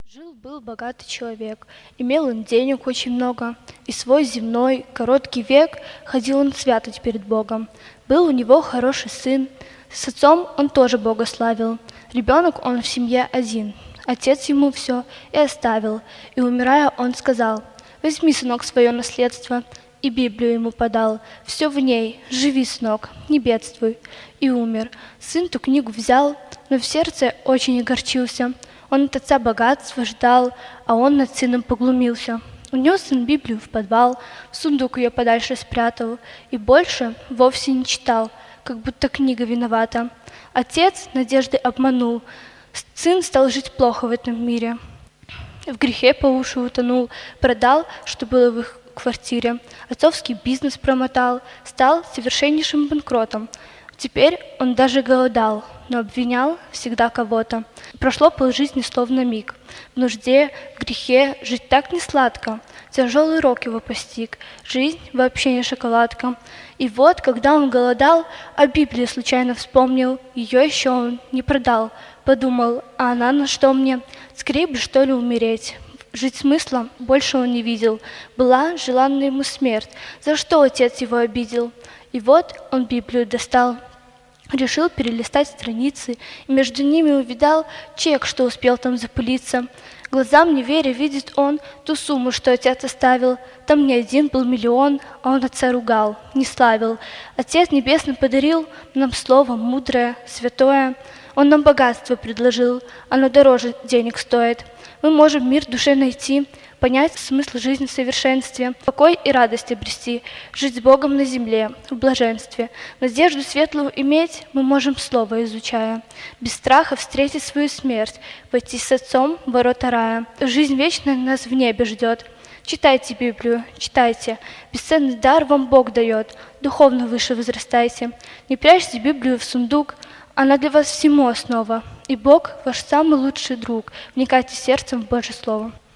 Жил-был богатый человек, имел он денег очень много, и свой земной короткий век ходил он святость перед Богом. Был у него хороший сын, с отцом он тоже Бога славил. Ребенок он в семье один, отец ему все и оставил, и, умирая, он сказал: «Возьми, сынок, свое наследство», и Библию ему подал. Все в ней, живи, сынок, не бедствуй. И умер. Сын ту книгу взял, но в сердце очень огорчился. Он от отца богатства ждал, а он над сыном поглумился. Унес сын Библию в подвал, в сундук ее подальше спрятал, и больше вовсе не читал, как будто книга виновата. Отец надежды обманул, сын стал жить плохо в этом мире. В грехе по уши утонул, продал, что было в их квартире, отцовский бизнес промотал, стал совершеннейшим банкротом. Теперь он даже голодал, но обвинял всегда кого-то. Прошло полжизни словно миг. В нужде, в грехе жить так несладко. Тяжелый рок его постиг. Жизнь вообще не шоколадка. И вот, когда он голодал, о Библии случайно вспомнил. Ее еще он не продал. Подумал, а она на что мне? Скорее бы, что ли, умереть. Жить смысла больше он не видел. Была желанна ему смерть. За что отец его обидел? И вот он Библию достал. Решил перелистать страницы, и между ними увидал чек, что успел там запылиться. Глазам не веря, видит он ту сумму, что отец оставил. Там не один был миллион, а он отца ругал, не славил. Отец Небесный подарил нам слово мудрое, святое. Он нам богатство предложил, оно дороже денег стоит. Мы можем мир в душе найти, понять смысл жизни в совершенстве, покой и радость обрести, жить с Богом на земле, в блаженстве. Надежду светлую иметь мы можем слово изучая, без страха встретить свою смерть, войти с отцом в ворота рая. Жизнь вечная нас в небе ждет. Читайте Библию, читайте, бесценный дар вам Бог дает, духовно выше возрастайте. Не прячьте Библию в сундук, она для вас всему основа, и Бог ваш самый лучший друг. Вникайте сердцем в Божье Слово.